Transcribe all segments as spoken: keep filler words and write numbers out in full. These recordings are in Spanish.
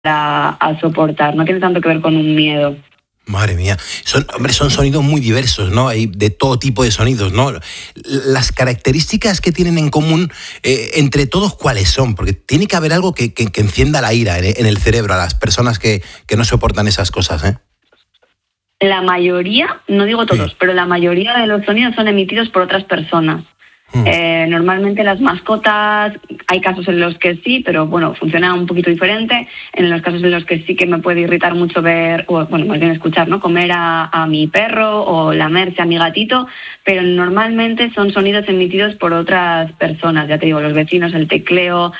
a, a soportar, no tiene tanto que ver con un miedo. Madre mía, son, hombre, son sonidos muy diversos, ¿no? Hay de todo tipo de sonidos, ¿no? Las características que tienen en común eh, entre todos, ¿cuáles son? Porque tiene que haber algo que, que, que encienda la ira en, en el cerebro a las personas que, que no soportan esas cosas, ¿eh? La mayoría, no digo todos, sí, pero la mayoría de los sonidos son emitidos por otras personas. Hmm. Eh, normalmente las mascotas, hay casos en los que sí, pero bueno, funciona un poquito diferente. En los casos en los que sí que me puede irritar mucho ver, o bueno, más bien escuchar, ¿no? Comer a, a mi perro o lamerse a mi gatito, pero normalmente son sonidos emitidos por otras personas. Ya te digo, los vecinos, el tecleo,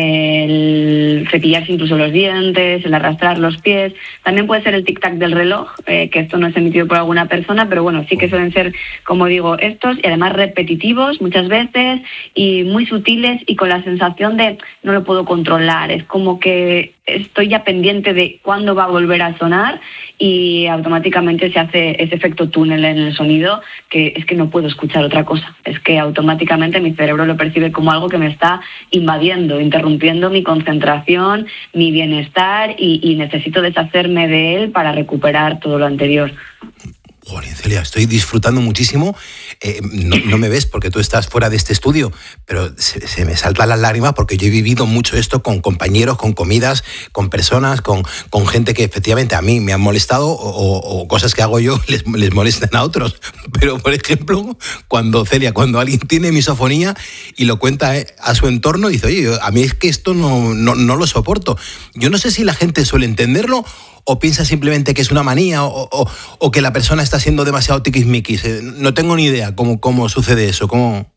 el cepillarse incluso los dientes, el arrastrar los pies. También puede ser el tic-tac del reloj, eh, que esto no es emitido por alguna persona, pero bueno, sí que suelen ser, como digo, estos, y además repetitivos muchas veces y muy sutiles y con la sensación de no lo puedo controlar. Es como que estoy ya pendiente de cuándo va a volver a sonar y automáticamente se hace ese efecto túnel en el sonido, que es que no puedo escuchar otra cosa. Es que automáticamente mi cerebro lo percibe como algo que me está invadiendo, interrumpiendo mi concentración, mi bienestar y, y necesito deshacerme de él para recuperar todo lo anterior. Joder, Celia, estoy disfrutando muchísimo. Eh, no, no me ves porque tú estás fuera de este estudio, pero se, se me saltan las lágrimas porque yo he vivido mucho esto con compañeros, con comidas, con personas, con, con gente que efectivamente a mí me han molestado o, o cosas que hago yo les, les molestan a otros. Pero, por ejemplo, cuando Celia, cuando alguien tiene misofonía y lo cuenta a su entorno, dice, oye, a mí es que esto no, no, no lo soporto. Yo no sé si la gente suele entenderlo o piensa simplemente que es una manía o, o, o que la persona está siendo demasiado tiquismiquis. No tengo ni idea cómo, cómo sucede eso. ¿Cómo?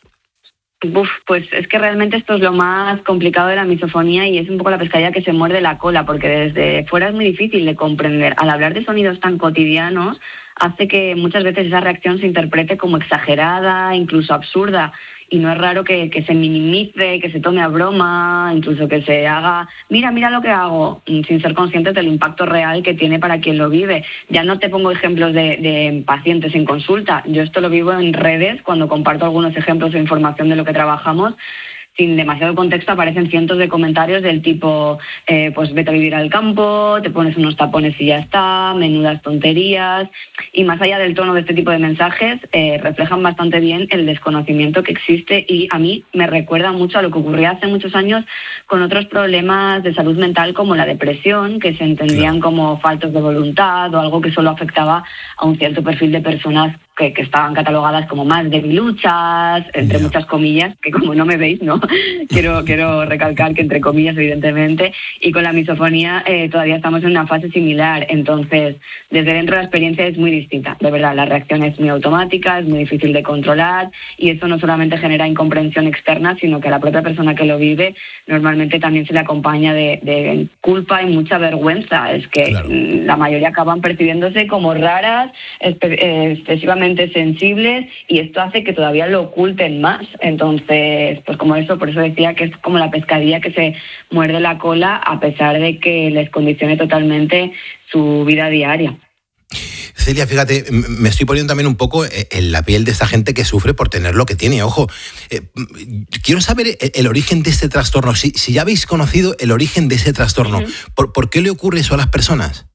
Uf, pues es que realmente esto es lo más complicado de la misofonía y es un poco la pescadilla que se muerde la cola, porque desde fuera es muy difícil de comprender. Al hablar de sonidos tan cotidianos, hace que muchas veces esa reacción se interprete como exagerada, incluso absurda, y no es raro que, que se minimice, que se tome a broma, incluso que se haga, mira, mira lo que hago, sin ser conscientes del impacto real que tiene para quien lo vive. Ya no te pongo ejemplos de, de pacientes en consulta, yo esto lo vivo en redes, cuando comparto algunos ejemplos o información de lo que trabajamos. Sin demasiado contexto aparecen cientos de comentarios del tipo, eh, pues vete a vivir al campo, te pones unos tapones y ya está, menudas tonterías. Y más allá del tono de este tipo de mensajes, eh, reflejan bastante bien el desconocimiento que existe y a mí me recuerda mucho a lo que ocurría hace muchos años con otros problemas de salud mental como la depresión, que se entendían como faltos de voluntad o algo que solo afectaba a un cierto perfil de personas que, que estaban catalogadas como más debiluchas, entre muchas comillas, que como no me veis, ¿no? quiero, quiero recalcar que entre comillas, evidentemente, y con la misofonía eh, todavía estamos en una fase similar. Entonces, desde dentro la experiencia es muy distinta. De verdad, la reacción es muy automática, es muy difícil de controlar y eso no solamente genera incomprensión externa, sino que a la propia persona que lo vive normalmente también se le acompaña de, de culpa y mucha vergüenza. Es que claro, la mayoría acaban percibiéndose como raras, excesivamente sensibles y esto hace que todavía lo oculten más. Entonces, pues como eso, por eso decía que es como la pescadilla que se muerde la cola a pesar de que les condicione totalmente su vida diaria. Celia, fíjate, me estoy poniendo también un poco en la piel de esta gente que sufre por tener lo que tiene. Ojo, eh, quiero saber el origen de este trastorno. Si, si ya habéis conocido el origen de ese trastorno, uh-huh. ¿por, ¿por qué le ocurre eso a las personas?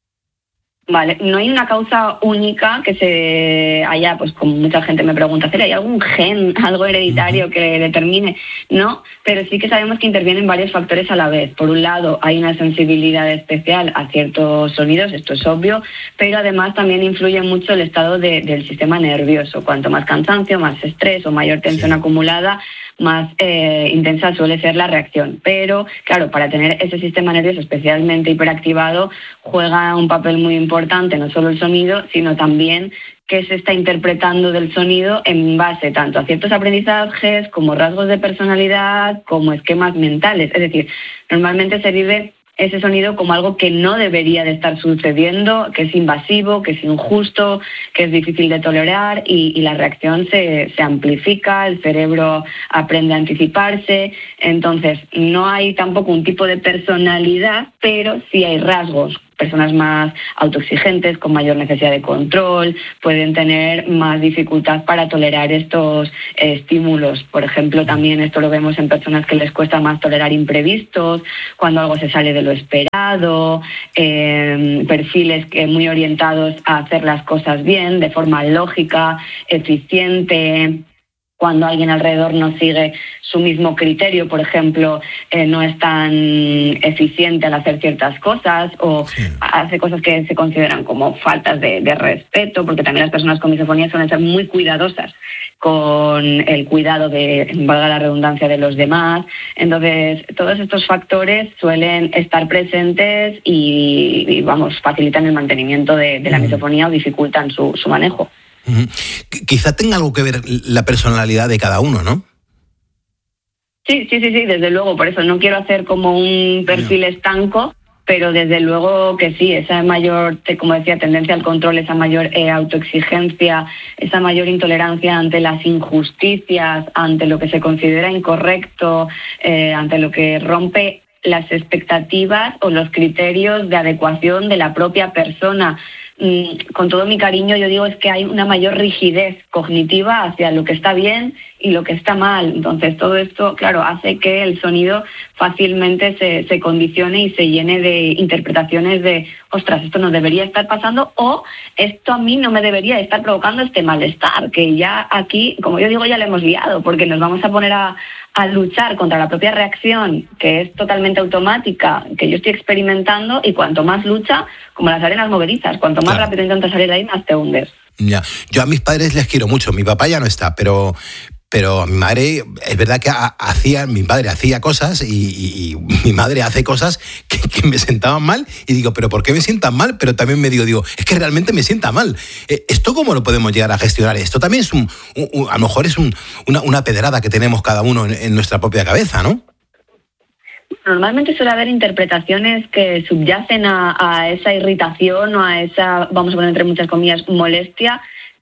Vale, no hay una causa única que se haya, pues como mucha gente me pregunta, ¿hay algún gen, algo hereditario que determine? No, pero sí que sabemos que intervienen varios factores a la vez. Por un lado, hay una sensibilidad especial a ciertos sonidos, esto es obvio, pero además también influye mucho el estado de, del sistema nervioso. Cuanto más cansancio, más estrés o mayor tensión sí. acumulada, más eh, intensa suele ser la reacción. Pero, claro, para tener ese sistema nervioso especialmente hiperactivado, juega un papel muy importante no solo el sonido, sino también qué se está interpretando del sonido en base tanto a ciertos aprendizajes como rasgos de personalidad, como esquemas mentales. Es decir, normalmente se vive ese sonido como algo que no debería de estar sucediendo, que es invasivo, que es injusto, que es difícil de tolerar y, y la reacción se, se amplifica, el cerebro aprende a anticiparse. Entonces, no hay tampoco un tipo de personalidad, pero sí hay rasgos personas más autoexigentes, con mayor necesidad de control, pueden tener más dificultad para tolerar estos eh, estímulos. Por ejemplo, también esto lo vemos en personas que les cuesta más tolerar imprevistos, cuando algo se sale de lo esperado, eh, perfiles que muy orientados a hacer las cosas bien, de forma lógica, eficiente. Cuando alguien alrededor no sigue su mismo criterio, por ejemplo, eh, no es tan eficiente al hacer ciertas cosas o sí. hace cosas que se consideran como faltas de, de respeto, porque también las personas con misofonía suelen ser muy cuidadosas con el cuidado de, valga la redundancia, de los demás. Entonces, todos estos factores suelen estar presentes y, y vamos, facilitan el mantenimiento de, de la misofonía o dificultan su, su manejo. Uh-huh. Quizá tenga algo que ver la personalidad de cada uno, ¿no? Sí, sí, sí, sí, desde luego. Por eso no quiero hacer como un perfil no. estanco, pero desde luego que sí, esa mayor, como decía, tendencia al control, esa mayor eh, autoexigencia, esa mayor intolerancia ante las injusticias, ante lo que se considera incorrecto, eh, ante lo que rompe las expectativas o los criterios de adecuación de la propia persona. Con todo mi cariño, yo digo es que hay una mayor rigidez cognitiva hacia lo que está bien y lo que está mal. Entonces, todo esto, claro, hace que el sonido fácilmente se, se condicione y se llene de interpretaciones de, ostras, esto no debería estar pasando, o esto a mí no me debería estar provocando este malestar, que ya aquí, como yo digo, ya le hemos liado, porque nos vamos a poner a, a luchar contra la propia reacción, que es totalmente automática, que yo estoy experimentando, y cuanto más lucha, como las arenas movedizas, cuanto más claro. rápido intentas salir de ahí, más te hundes. Ya. Yo a mis padres les quiero mucho, mi papá ya no está, pero... Pero mi madre, es verdad que hacía, mi padre hacía cosas y, y, y mi madre hace cosas que, que me sentaban mal y digo, ¿pero por qué me sientan mal? Pero también me digo, digo, es que realmente me sienta mal. ¿Esto cómo lo podemos llegar a gestionar? Esto también es un, un, un a lo mejor es un, una, una pedrada que tenemos cada uno en, en nuestra propia cabeza, ¿no? Normalmente suele haber interpretaciones que subyacen a, a esa irritación o a esa, vamos a poner entre muchas comillas, molestia,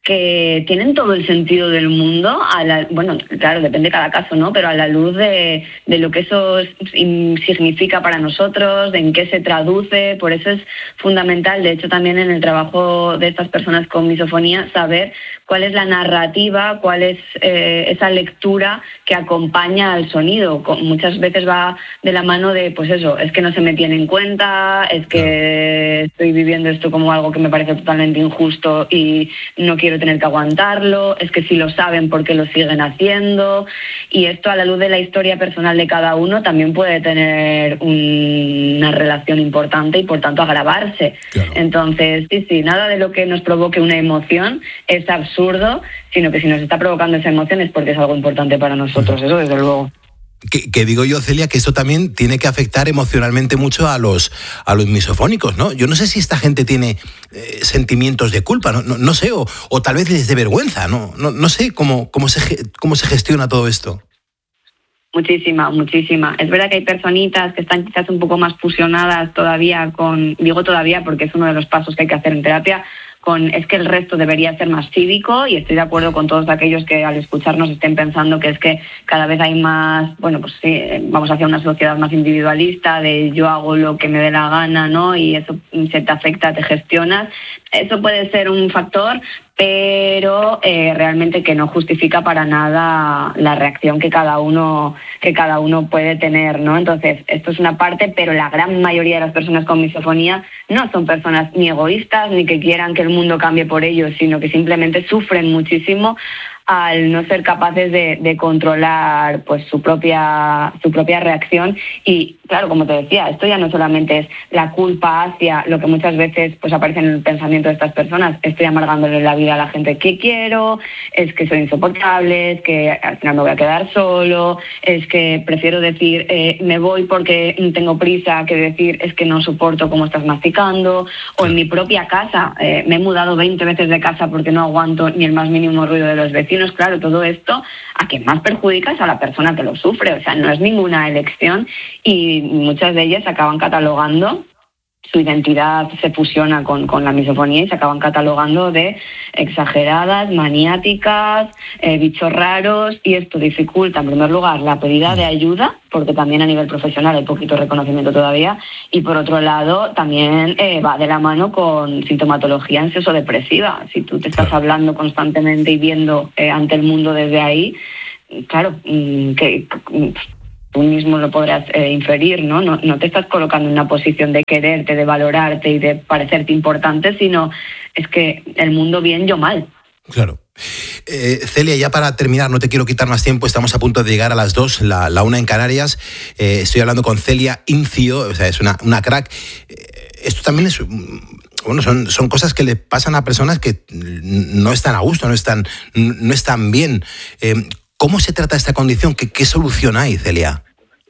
que tienen todo el sentido del mundo, a la, bueno, claro, depende de cada caso, ¿no? Pero a la luz de, de lo que eso significa para nosotros, de en qué se traduce. Por eso es fundamental, de hecho también en el trabajo de estas personas con misofonía, saber cuál es la narrativa, cuál es eh, esa lectura que acompaña al sonido. Muchas veces va de la mano de, pues eso, es que no se me tiene en cuenta, es que estoy viviendo esto como algo que me parece totalmente injusto y no quiero tener que aguantarlo, es que si lo saben, ¿por qué lo siguen haciendo? Y esto, a la luz de la historia personal de cada uno, también puede tener un, una relación importante y, por tanto, agravarse. Claro. Entonces, sí, sí, nada de lo que nos provoque una emoción es absurdo, sino que si nos está provocando esa emoción es porque es algo importante para nosotros, eso desde luego. Que, que digo yo, Celia, que esto también tiene que afectar emocionalmente mucho a los a los misofónicos, ¿no? Yo no sé si esta gente tiene eh, sentimientos de culpa, no, no, no sé, o, o tal vez les dé vergüenza, ¿no? No, no sé cómo, cómo, se, cómo se gestiona todo esto. Muchísima, muchísima. Es verdad que hay personitas que están quizás un poco más fusionadas todavía con, digo todavía porque es uno de los pasos que hay que hacer en terapia, con es que el resto debería ser más cívico, y estoy de acuerdo con todos aquellos que al escucharnos estén pensando que es que cada vez hay más, bueno, pues sí, vamos hacia una sociedad más individualista, de yo hago lo que me dé la gana, ¿no? Y eso se te afecta, te gestionas. Eso puede ser un factor, pero eh, realmente que no justifica para nada la reacción que cada uno que cada uno puede tener, ¿no? Entonces, esto es una parte, pero la gran mayoría de las personas con misofonía no son personas ni egoístas, ni que quieran que el mundo cambie por ellos, sino que simplemente sufren muchísimo al no ser capaces de, de controlar pues su propia su propia reacción. Y claro, como te decía, esto ya no solamente es la culpa hacia lo que muchas veces pues aparece en el pensamiento de estas personas, estoy amargándole la vida a la gente que quiero, es que soy insoportable, es que al final me voy a quedar solo, es que prefiero decir eh, me voy porque tengo prisa, que decir es que no soporto cómo estás masticando. O en mi propia casa, eh, me he mudado veinte veces de casa porque no aguanto ni el más mínimo ruido de los vecinos. Claro, todo esto a quien más perjudica es a la persona que lo sufre, o sea, no es ninguna elección, y muchas de ellas acaban catalogando su identidad se fusiona con, con la misofonía y se acaban catalogando de exageradas, maniáticas, eh, bichos raros, y esto dificulta en primer lugar la pedida de ayuda, porque también a nivel profesional hay poquito reconocimiento todavía, y por otro lado también eh, va de la mano con sintomatología ansioso-depresiva. Si tú te estás hablando constantemente y viendo eh, ante el mundo desde ahí, claro, que tú mismo lo podrás eh, inferir, ¿no? ¿no? No te estás colocando en una posición de quererte, de valorarte y de parecerte importante, sino es que el mundo bien, yo mal. Claro. Eh, Celia, ya para terminar, no te quiero quitar más tiempo, estamos a punto de llegar a las dos, la, la una en Canarias. Eh, estoy hablando con Celia Incio, o sea, es una, una crack. Eh, esto también es... Bueno, son, son cosas que le pasan a personas que no están a gusto, no están, no están bien. Eh, ¿Cómo se trata esta condición? ¿Qué, qué solución hay, Celia?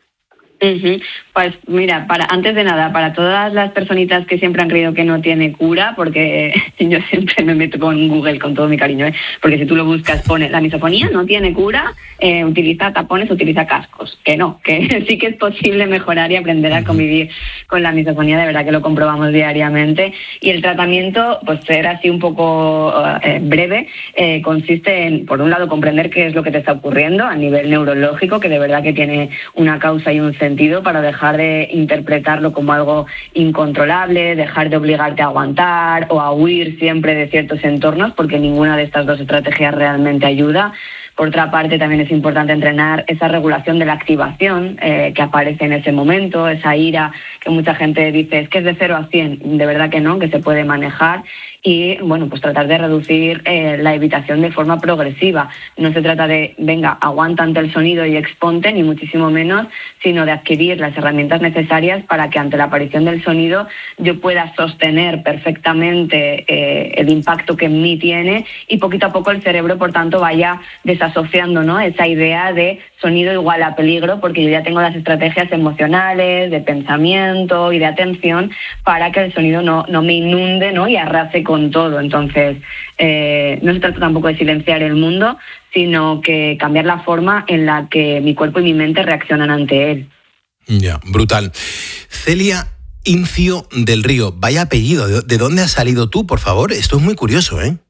Uh-huh. Pues mira, para antes de nada, para todas las personitas que siempre han creído que no tiene cura, porque yo siempre me meto con Google con todo mi cariño, ¿eh? Porque si tú lo buscas, pone la misofonía no tiene cura, eh, utiliza tapones, utiliza cascos. Que no, que sí que es posible mejorar y aprender a convivir con la misofonía, de verdad que lo comprobamos diariamente. Y el tratamiento, pues ser así un poco eh, breve, eh, consiste en, por un lado, comprender qué es lo que te está ocurriendo a nivel neurológico, que de verdad que tiene una causa y un sentido, para dejar de interpretarlo como algo incontrolable, dejar de obligarte a aguantar o a huir siempre de ciertos entornos, porque ninguna de estas dos estrategias realmente ayuda. Por otra parte, también es importante entrenar esa regulación de la activación eh, que aparece en ese momento, esa ira que mucha gente dice es que es de cero a cien, de verdad que no, que se puede manejar, y bueno, pues tratar de reducir eh, la evitación de forma progresiva. No se trata de, venga, aguanta ante el sonido y exponte, ni muchísimo menos, sino de adquirir las herramientas necesarias para que ante la aparición del sonido yo pueda sostener perfectamente eh, el impacto que en mí tiene, y poquito a poco el cerebro, por tanto, vaya desasociando, ¿no?, esa idea de sonido igual a peligro, porque yo ya tengo las estrategias emocionales, de pensamiento y de atención para que el sonido no, no me inunde, ¿no?, y arrase con todo. Entonces, eh, no se trata tampoco de silenciar el mundo, sino que cambiar la forma en la que mi cuerpo y mi mente reaccionan ante él. Ya, brutal. Celia Incio del Río, vaya apellido. ¿De dónde has salido tú, por favor? Esto es muy curioso, ¿eh?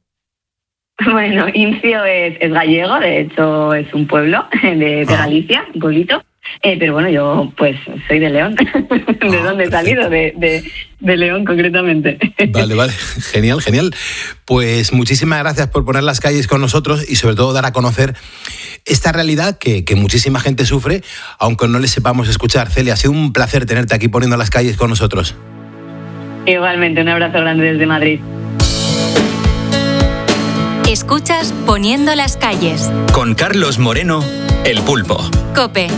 Bueno, Incio es, es gallego, de hecho es un pueblo de, de ah. Galicia, un pueblito. Eh, pero bueno, yo pues soy de León. ¿De ah, dónde he salido? De, de, de León, concretamente. Vale, vale. Genial, genial. Pues muchísimas gracias por poner las calles con nosotros y sobre todo dar a conocer esta realidad que, que muchísima gente sufre, aunque no le sepamos escuchar. Celia, ha sido un placer tenerte aquí poniendo las calles con nosotros. Igualmente, un abrazo grande desde Madrid. Escuchas Poniendo las calles. Con Carlos Moreno, El Pulpo. COPE.